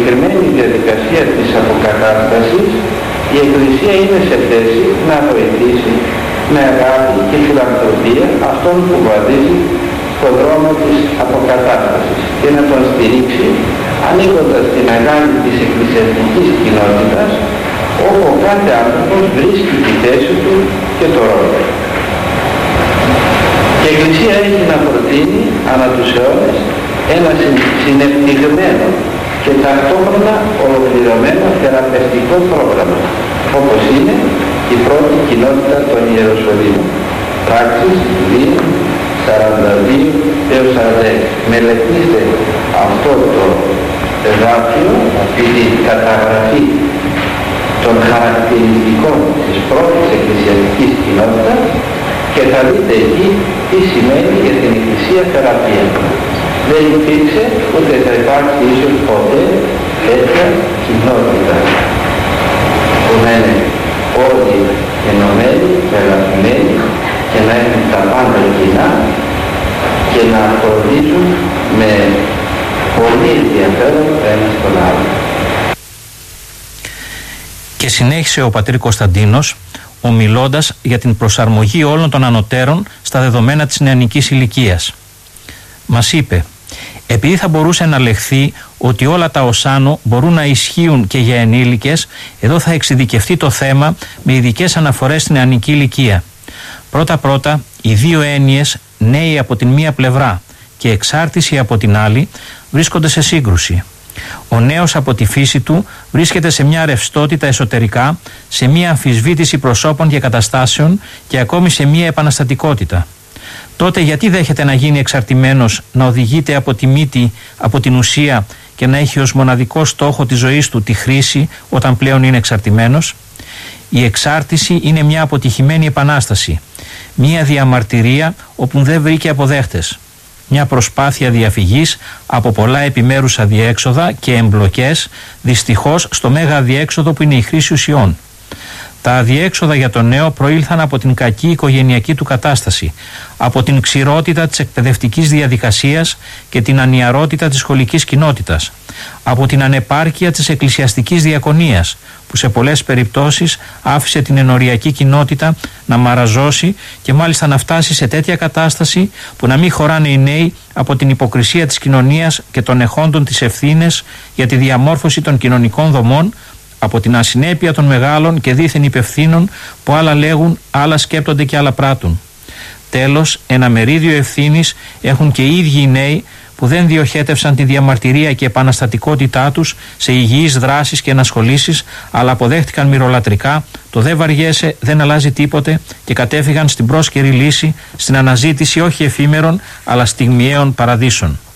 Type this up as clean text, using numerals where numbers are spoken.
συγκεκριμένη διαδικασία της αποκατάστασης η Εκκλησία είναι σε θέση να βοηθήσει με αγάπη και φιλανθρωπία αυτόν που βαδίζει στον δρόμο της αποκατάστασης και να τον στηρίξει ανοίγοντας την αγάπη της εκκλησιαστικής κοινότητας όπου ο κάθε άνθρωπος βρίσκει τη θέση του και το ρόλο του. Η Εκκλησία έχει να προτείνει ανά τους αιώνες ένα συνεπτυγμένο και ταυτόχρονα ολοκληρωμένο θεραπευτικό πρόγραμμα, όπως είναι η πρώτη κοινότητα των Ιεροσολύμων. Πράξεις 2, 42 έως 46. Μελετήστε αυτό το εδάφιο, αυτή την καταγραφή των χαρακτηριστικών της πρώτης εκκλησιαστικής κοινότητας και θα δείτε εκεί τι σημαίνει για την Εκκλησία θεραπεία. Δεν υπήρξε ούτε θα υπάρξει ίσως ποτέ τέτοια κοινότητα που να είναι όλοι ενωμένοι, πελατημένοι και να έχουν τα πάντα κοινά και να φροντίζουν με πολύ ενδιαφέρον το ένα στον άλλο. Και συνέχισε ο πατήρ Κωνσταντίνος ομιλώντας για την προσαρμογή όλων των ανωτέρων στα δεδομένα της νεανικής ηλικίας. Μας είπε, επειδή θα μπορούσε να λεχθεί ότι όλα τα ως άνω μπορούν να ισχύουν και για ενήλικες, εδώ θα εξειδικευτεί το θέμα με ειδικές αναφορές στην νεανική ηλικία. Πρώτα-πρώτα, οι δύο έννοιες, νέοι από την μία πλευρά και εξάρτηση από την άλλη, βρίσκονται σε σύγκρουση. Ο νέος από τη φύση του βρίσκεται σε μια ρευστότητα εσωτερικά, σε μια αμφισβήτηση προσώπων και καταστάσεων και ακόμη σε μια επαναστατικότητα. Τότε γιατί δέχεται να γίνει εξαρτημένος, να οδηγείται από τη μύτη, από την ουσία και να έχει ως μοναδικό στόχο της ζωής του τη χρήση όταν πλέον είναι εξαρτημένος? Η εξάρτηση είναι μια αποτυχημένη επανάσταση, μια διαμαρτυρία όπου δεν βρήκε αποδέχτες. Μια προσπάθεια διαφυγής από πολλά επιμέρους αδιέξοδα και εμπλοκές, δυστυχώς στο μέγα αδιέξοδο που είναι η χρήση ουσιών. Τα αδιέξοδα για τον νέο προήλθαν από την κακή οικογενειακή του κατάσταση, από την ξηρότητα της εκπαιδευτικής διαδικασίας και την ανιαρότητα της σχολικής κοινότητας, από την ανεπάρκεια της εκκλησιαστικής διακονίας, που σε πολλές περιπτώσεις άφησε την ενοριακή κοινότητα να μαραζώσει και μάλιστα να φτάσει σε τέτοια κατάσταση που να μην χωράνε οι νέοι από την υποκρισία της κοινωνίας και των εχόντων τις ευθύνες για τη διαμόρφωση των κοινωνικών δομών, από την ασυνέπεια των μεγάλων και δίθεν υπευθύνων που άλλα λέγουν, άλλα σκέπτονται και άλλα πράττουν. Τέλος, ένα μερίδιο ευθύνης έχουν και οι ίδιοι οι νέοι που δεν διοχέτευσαν τη διαμαρτυρία και επαναστατικότητά τους σε υγιείς δράσεις και ενασχολήσεις, αλλά αποδέχτηκαν μυρολατρικά το «δεν βαριέσαι, δεν αλλάζει τίποτε» και κατέφυγαν στην πρόσκαιρη λύση, στην αναζήτηση όχι εφήμερων αλλά στιγμιαίων παραδείσων.